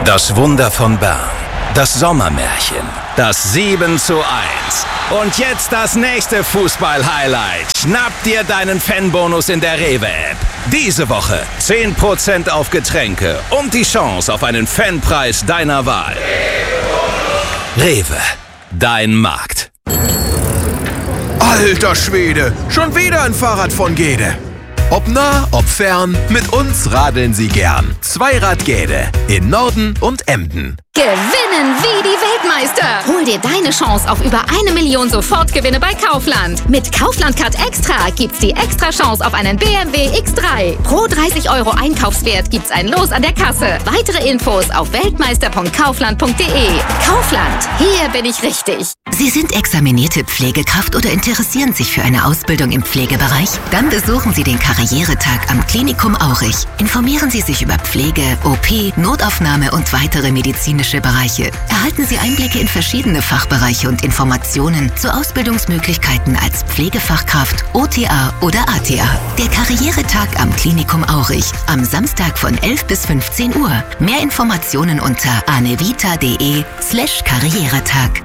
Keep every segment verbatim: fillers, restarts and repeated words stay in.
Das Wunder von Bern. Das Sommermärchen. Das sieben zu eins. Und jetzt das nächste Fußball-Highlight. Schnapp dir deinen Fanbonus in der Rewe-App. Diese Woche zehn Prozent auf Getränke und die Chance auf einen Fanpreis deiner Wahl. Rewe. Dein Markt. Alter Schwede, schon wieder ein Fahrrad von Gede. Ob nah, ob fern, mit uns radeln Sie gern. Zweirad Gede in Norden und Emden. Gewinnen wie die Weltmeister! Hol dir deine Chance auf über eine Million Sofortgewinne bei Kaufland. Mit Kaufland Card Extra gibt's die extra Chance auf einen B M W X drei. Pro dreißig Euro Einkaufswert gibt's ein Los an der Kasse. Weitere Infos auf weltmeister punkt kaufland punkt de. Kaufland, hier bin ich richtig. Sie sind examinierte Pflegekraft oder interessieren sich für eine Ausbildung im Pflegebereich? Dann besuchen Sie den Karrieretag am Klinikum Aurich. Informieren Sie sich über Pflege, O P, Notaufnahme und weitere medizinische Bereiche. Erhalten Sie Einblicke in verschiedene Fachbereiche und Informationen zu Ausbildungsmöglichkeiten als Pflegefachkraft, O T A oder A T A. Der Karrieretag am Klinikum Aurich am Samstag von elf bis fünfzehn Uhr. Mehr Informationen unter anevita.de slash Karrieretag.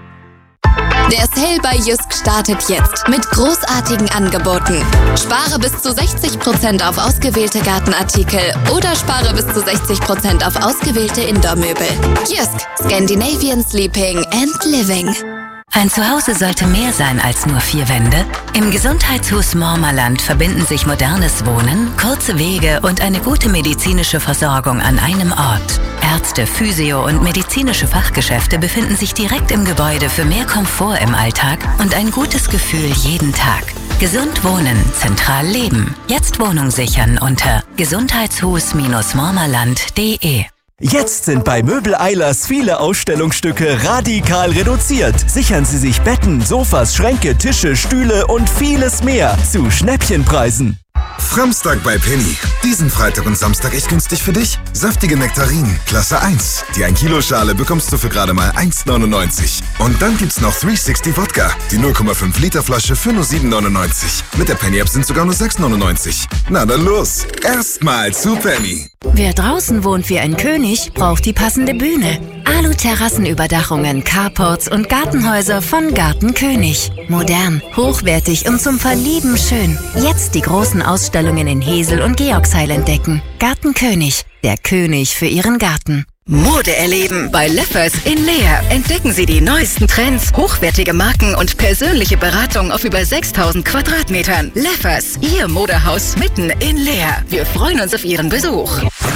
Der Sale bei Jysk startet jetzt mit großartigen Angeboten. Spare bis zu sechzig Prozent auf ausgewählte Gartenartikel oder spare bis zu sechzig Prozent auf ausgewählte Indoor-Möbel. Jysk, Scandinavian Sleeping and Living. Ein Zuhause sollte mehr sein als nur vier Wände. Im Gesundheitshus Mormerland verbinden sich modernes Wohnen, kurze Wege und eine gute medizinische Versorgung an einem Ort. Ärzte, Physio- und medizinische Fachgeschäfte befinden sich direkt im Gebäude für mehr Komfort im Alltag und ein gutes Gefühl jeden Tag. Gesund wohnen, zentral leben. Jetzt Wohnung sichern unter gesundheitshus mormerland punkt de. Jetzt sind bei Möbel Eilers viele Ausstellungsstücke radikal reduziert. Sichern Sie sich Betten, Sofas, Schränke, Tische, Stühle und vieles mehr zu Schnäppchenpreisen. Framstag bei Penny. Diesen Freitag und Samstag echt günstig für dich. Saftige Nektarinen, Klasse eins. Die ein Kilo Schale bekommst du für gerade mal eins neunundneunzig. Und dann gibt's noch dreihundertsechzig Wodka. Die null Komma fünf Liter Flasche für nur sieben neunundneunzig. Mit der Penny-App sind sogar nur sechs neunundneunzig. Na dann los. Erstmal zu Penny. Wer draußen wohnt wie ein König, braucht die passende Bühne. Alu-Terrassenüberdachungen, Carports und Gartenhäuser von Gartenkönig. Modern, hochwertig und zum Verlieben schön. Jetzt die großen Ausstellungen in Hesel und Georgsheil entdecken. Gartenkönig, der König für Ihren Garten. Mode erleben bei Leffers in Leer. Entdecken Sie die neuesten Trends, hochwertige Marken und persönliche Beratung auf über sechstausend Quadratmetern. Leffers, Ihr Modehaus mitten in Leer. Wir freuen uns auf Ihren Besuch.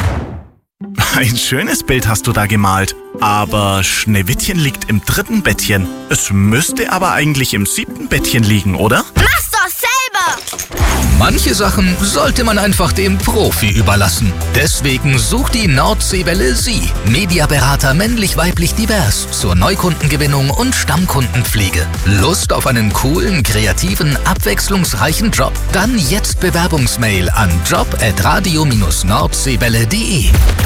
Ein schönes Bild hast du da gemalt. Aber Schneewittchen liegt im dritten Bettchen. Es müsste aber eigentlich im siebten Bettchen liegen, oder? Mach's doch selber! Manche Sachen sollte man einfach dem Profi überlassen. Deswegen sucht die Nordseewelle Sie. Mediaberater männlich-weiblich divers zur Neukundengewinnung und Stammkundenpflege. Lust auf einen coolen, kreativen, abwechslungsreichen Job? Dann jetzt Bewerbungsmail an job at radio dash nordseewelle punkt de.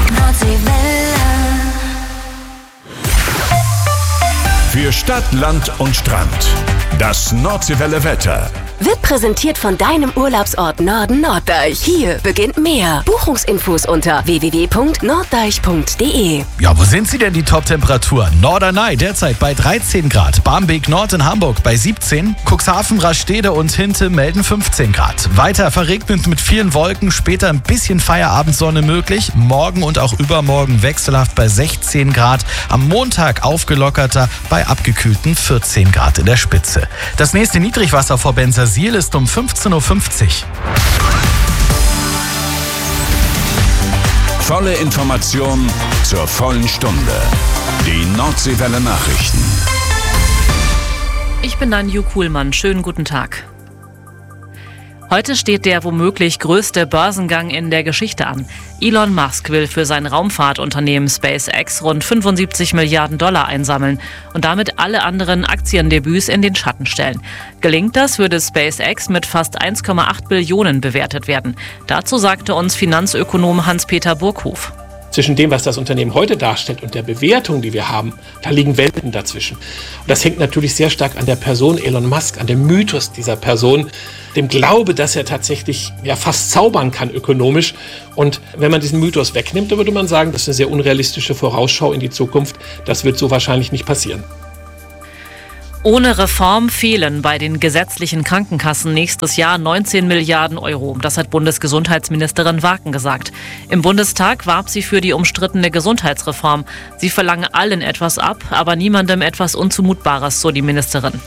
Für Stadt, Land und Strand. Das Nordseewelle Wetter. Wird präsentiert von deinem Urlaubsort Norden Norddeich. Hier beginnt mehr. Buchungsinfos unter w w w punkt norddeich punkt de. Ja, wo sind sie denn, die Top-Temperaturen? Norderney derzeit bei dreizehn Grad. Barmbek Nord in Hamburg bei siebzehn. Cuxhaven, Rastede und Hinte melden fünfzehn Grad. Weiter verregnet mit vielen Wolken. Später ein bisschen Feierabendsonne möglich. Morgen und auch übermorgen wechselhaft bei sechzehn Grad. Am Montag aufgelockerter bei abgekühlten vierzehn Grad in der Spitze. Das nächste Niedrigwasser vor Bensersiel ist um fünfzehn Uhr fünfzig. Volle Information zur vollen Stunde. Die Nordseewelle Nachrichten. Ich bin Nanju Kuhlmann. Schönen guten Tag. Heute steht der womöglich größte Börsengang in der Geschichte an. Elon Musk will für sein Raumfahrtunternehmen SpaceX rund fünfundsiebzig Milliarden Dollar einsammeln und damit alle anderen Aktiendebüts in den Schatten stellen. Gelingt das, würde SpaceX mit fast eins Komma acht Billionen bewertet werden. Dazu sagte uns Finanzökonom Hans-Peter Burghof. zwischen dem, was das Unternehmen heute darstellt und der Bewertung, die wir haben, da liegen Welten dazwischen. Und das hängt natürlich sehr stark an der Person Elon Musk, an dem Mythos dieser Person, dem Glaube, dass er tatsächlich ja fast zaubern kann ökonomisch. Und wenn man diesen Mythos wegnimmt, dann würde man sagen, das ist eine sehr unrealistische Vorausschau in die Zukunft. Das wird so wahrscheinlich nicht passieren. Ohne Reform fehlen bei den gesetzlichen Krankenkassen nächstes Jahr neunzehn Milliarden Euro. Das hat Bundesgesundheitsministerin Waken gesagt. Im Bundestag warb sie für die umstrittene Gesundheitsreform. Sie verlange allen etwas ab, aber niemandem etwas Unzumutbares, so die Ministerin.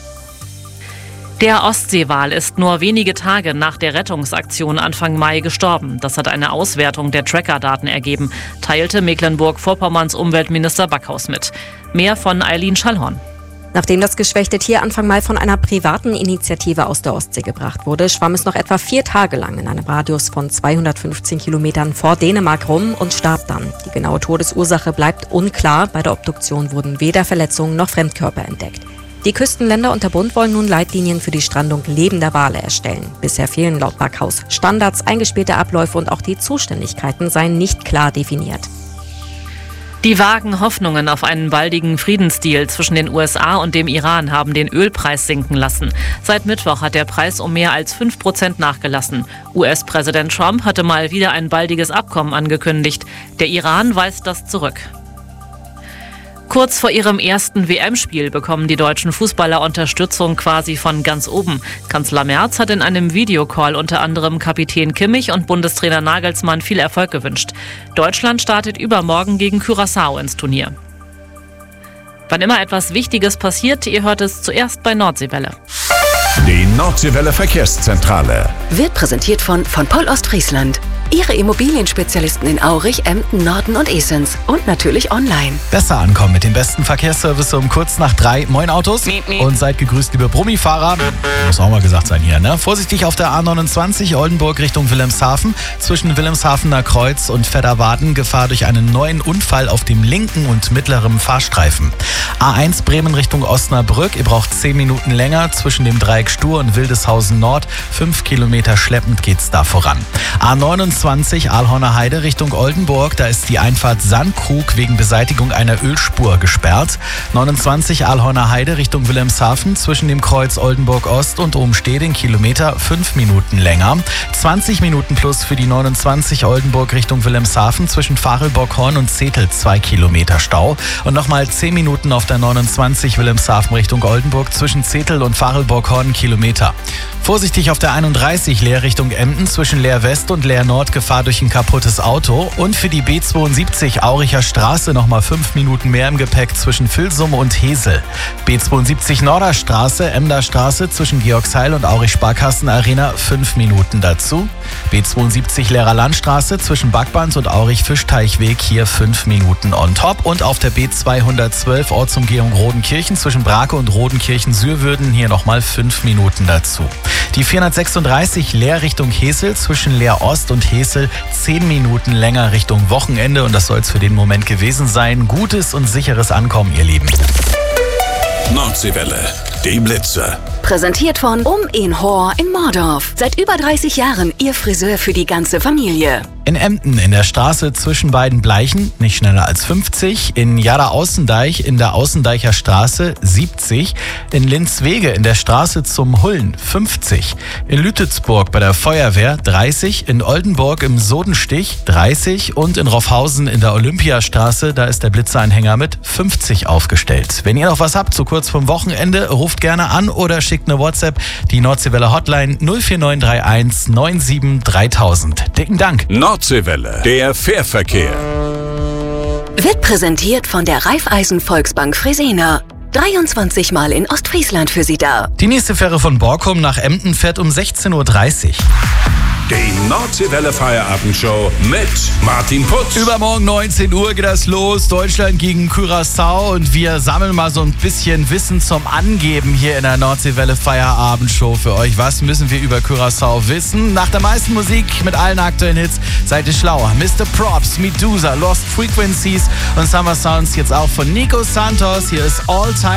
Der Ostseewal ist nur wenige Tage nach der Rettungsaktion Anfang Mai gestorben. Das hat eine Auswertung der Tracker-Daten ergeben, teilte Mecklenburg-Vorpommerns Umweltminister Backhaus mit. Mehr von Eileen Schallhorn. Nachdem das geschwächte Tier Anfang Mai von einer privaten Initiative aus der Ostsee gebracht wurde, schwamm es noch etwa vier Tage lang in einem Radius von zweihundertfünfzehn Kilometern vor Dänemark rum und starb dann. Die genaue Todesursache bleibt unklar. Bei der Obduktion wurden weder Verletzungen noch Fremdkörper entdeckt. Die Küstenländer und der Bund wollen nun Leitlinien für die Strandung lebender Wale erstellen. Bisher fehlen laut Backhaus Standards, eingespielte Abläufe und auch die Zuständigkeiten seien nicht klar definiert. Die vagen Hoffnungen auf einen baldigen Friedensdeal zwischen den U S A und dem Iran haben den Ölpreis sinken lassen. Seit Mittwoch hat der Preis um mehr als fünf Prozent nachgelassen. U S-Präsident Trump hatte mal wieder ein baldiges Abkommen angekündigt. Der Iran weist das zurück. Kurz vor ihrem ersten W M-Spiel bekommen die deutschen Fußballer Unterstützung quasi von ganz oben. Kanzler Merz hat in einem Videocall unter anderem Kapitän Kimmich und Bundestrainer Nagelsmann viel Erfolg gewünscht. Deutschland startet übermorgen gegen Curaçao ins Turnier. Wann immer etwas Wichtiges passiert, ihr hört es zuerst bei Nordseewelle. Die Nordseewelle Verkehrszentrale Wird präsentiert von von Poll Ostfriesland. Ihre Immobilienspezialisten in Aurich, Emden, Norden und Esens. Und natürlich online. Besser ankommen mit dem besten Verkehrsservice um kurz nach drei. Moin Autos. Miep, miep. Und seid gegrüßt, liebe Brummifahrer. Muss auch mal gesagt sein hier, ne? Vorsichtig auf der A neunundzwanzig Oldenburg Richtung Wilhelmshaven. Zwischen Wilhelmshavener Kreuz und Vedderwaden Gefahr durch einen neuen Unfall auf dem linken und mittleren Fahrstreifen. A eins Bremen Richtung Osnabrück. Ihr braucht zehn Minuten länger zwischen dem Dreieck Stur und Wildeshausen Nord. Fünf Kilometer schleppend geht's da voran. A neunundzwanzig Aalhorner Heide Richtung Oldenburg. Da ist die Einfahrt Sandkrug wegen Beseitigung einer Ölspur gesperrt. neunundzwanzig Aalhorner Heide Richtung Wilhelmshaven zwischen dem Kreuz Oldenburg Ost und Ohmstede Kilometer fünf Minuten länger. zwanzig Minuten plus für die neunundzwanzig Oldenburg Richtung Wilhelmshaven zwischen Fachelbockhorn und Zetel zwei Kilometer Stau. Und nochmal zehn Minuten auf der neunundzwanzig Wilhelmshaven Richtung Oldenburg zwischen Zetel und Fachelbockhorn Kilometer. Vorsichtig auf der einunddreißig Leer Richtung Emden zwischen Leer West und Leer Nord Gefahr durch ein kaputtes Auto. Und für die B zweiundsiebzig Auricher Straße nochmal fünf Minuten mehr im Gepäck zwischen Vilsum und Hesel. B zweiundsiebzig Norderstraße, Emder Straße zwischen Georgsheil und Aurich Sparkassen Arena fünf Minuten dazu. B zweiundsiebzig Lehrer Landstraße zwischen Backband und Aurich Fischteichweg hier fünf Minuten on top. Und auf der B zweihundertzwölf Ortsumgehung Rodenkirchen zwischen Brake und Rodenkirchen-Sürwürden hier nochmal fünf Minuten dazu. Die vierhundertsechsunddreißig Leer Richtung Hesel zwischen Leer Ost und Hesel zehn Minuten länger Richtung Wochenende. Und das soll es für den Moment gewesen sein. Gutes und sicheres Ankommen, ihr Lieben. Nordseewelle, die Blitze. Präsentiert von Um in Hor in Mordorf. Seit über dreißig Jahren Ihr Friseur für die ganze Familie. In Emden in der Straße zwischen beiden Bleichen nicht schneller als fünfzig. In Jada Außendeich in der Außendeicher Straße siebzig. In Linzwege in der Straße zum Hullen fünfzig. In Lütetsburg bei der Feuerwehr dreißig. In Oldenburg im Sodenstich dreißig. Und in Roffhausen in der Olympiastraße, da ist der Blitzeanhänger mit fünfzig aufgestellt. Wenn ihr noch was habt, so kurz vom Wochenende, ruft gerne an oder schickt eine WhatsApp. Die Nordseewelle Hotline null vier neun drei eins neun sieben dreitausend. Dicken Dank. Nordseewelle, der Fährverkehr. Wird präsentiert von der Raiffeisen Volksbank Fresena. dreiundzwanzig Mal in Ostfriesland für Sie da. Die nächste Fähre von Borkum nach Emden fährt um sechzehn Uhr dreißig. Die Nordseewelle Feierabendshow mit Martin Putz. Übermorgen neunzehn Uhr geht das los. Deutschland gegen Curaçao. Und wir sammeln mal so ein bisschen Wissen zum Angeben hier in der Nordseewelle Feierabendshow für euch. Was müssen wir über Curaçao wissen? Nach der meisten Musik mit allen aktuellen Hits seid ihr schlauer. Mister Props, Medusa, Lost Frequencies und Summer Sounds jetzt auch von Nico Santos. Hier ist All Time.